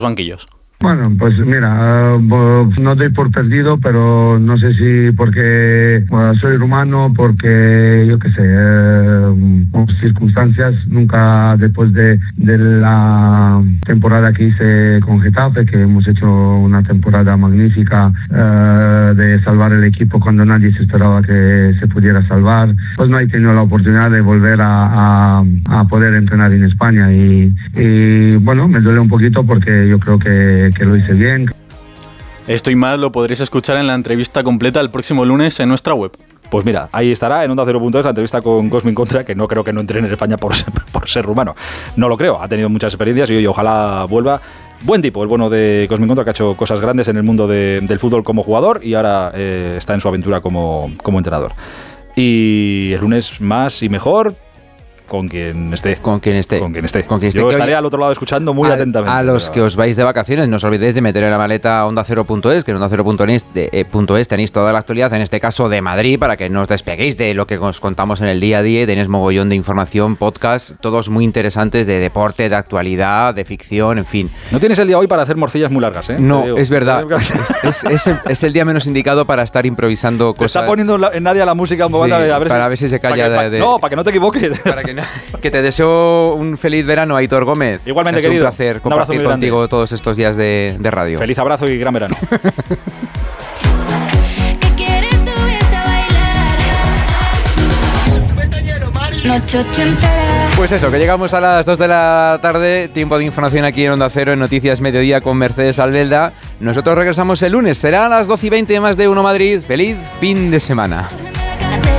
banquillos? Bueno, pues mira, no doy por perdido, pero no sé si porque soy rumano, porque yo qué sé, por circunstancias, nunca después de la temporada que hice con Getafe, que hemos hecho una temporada magnífica, de salvar el equipo cuando nadie se esperaba que se pudiera salvar, pues no he tenido la oportunidad de volver a poder entrenar en España y bueno, me duele un poquito porque yo creo que lo hice bien. Esto y más lo podréis escuchar en la entrevista completa el próximo lunes en nuestra web. Pues mira, ahí estará en Onda 0.es la entrevista con Cosmin Contra, que no creo que no entrene en España por ser rumano. No lo creo, ha tenido muchas experiencias y ojalá vuelva. Buen tipo, el bueno de Cosmin Contra, que ha hecho cosas grandes en el mundo del fútbol como jugador y ahora está en su aventura como entrenador. Y el lunes más y mejor. Con quien esté. Yo estaré al otro lado escuchando muy atentamente. A los que os vais de vacaciones, no os olvidéis de meter en la maleta Onda 0.es, que en Onda 0.es tenéis toda la actualidad, en este caso de Madrid, para que no os despeguéis de lo que os contamos en el día a día. Tenéis mogollón de información, podcast, todos muy interesantes de deporte, de actualidad, de ficción, en fin. No tienes el día hoy para hacer morcillas muy largas, ¿eh? No, es verdad. es el día menos indicado para estar improvisando cosas. Te está poniendo en Nadia la música un momento, sí, para ver si se calla. Para que no te equivoques. Que te deseo un feliz verano, Aitor Gómez. Igualmente, querido. Es un placer compartir contigo todos estos días de radio. Feliz abrazo y gran verano. Pues eso, que llegamos a las 2 de la tarde, tiempo de información aquí en Onda Cero, en Noticias Mediodía con Mercedes Albelda. Nosotros regresamos el lunes, será a las 12:20 más de Uno Madrid. ¡Feliz fin de semana!